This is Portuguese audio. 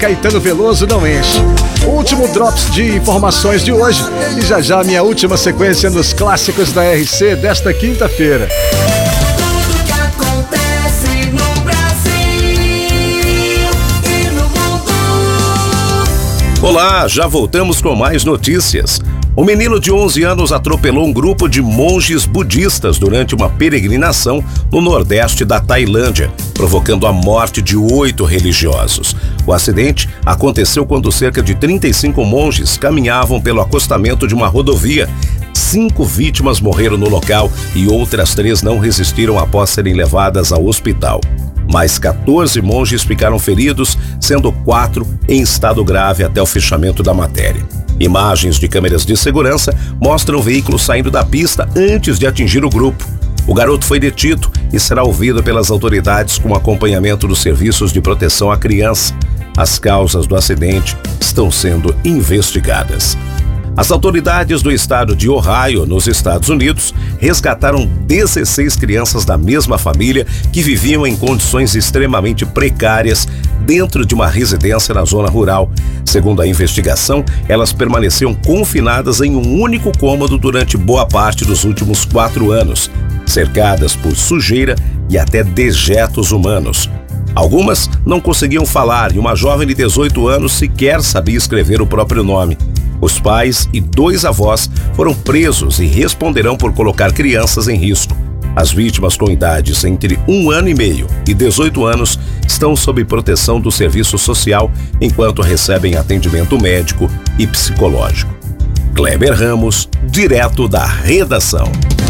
Caetano Veloso não enche. Último drops de informações de hoje e já minha última sequência nos clássicos da RC desta quinta-feira. Tudo que acontece no Brasil e no mundo. Olá, já voltamos com mais notícias. Um menino de 11 anos atropelou um grupo de monges budistas durante uma peregrinação no nordeste da Tailândia, provocando a morte de 8 religiosos. O acidente aconteceu quando cerca de 35 monges caminhavam pelo acostamento de uma rodovia. 5 vítimas morreram no local e outras 3 não resistiram após serem levadas ao hospital. Mais 14 monges ficaram feridos, sendo 4 em estado grave até o fechamento da matéria. Imagens de câmeras de segurança mostram o veículo saindo da pista antes de atingir o grupo. O garoto foi detido e será ouvido pelas autoridades com acompanhamento dos serviços de proteção à criança. As causas do acidente estão sendo investigadas. As autoridades do estado de Ohio, nos Estados Unidos, resgataram 16 crianças da mesma família que viviam em condições extremamente precárias dentro de uma residência na zona rural. Segundo a investigação, elas permaneciam confinadas em um único cômodo durante boa parte dos últimos 4 anos, cercadas por sujeira e até dejetos humanos. Algumas não conseguiam falar e uma jovem de 18 anos sequer sabia escrever o próprio nome. Os pais e 2 avós foram presos e responderão por colocar crianças em risco. As vítimas com idades entre 1 ano e meio e 18 anos estão sob proteção do serviço social enquanto recebem atendimento médico e psicológico. Kleber Ramos, direto da redação.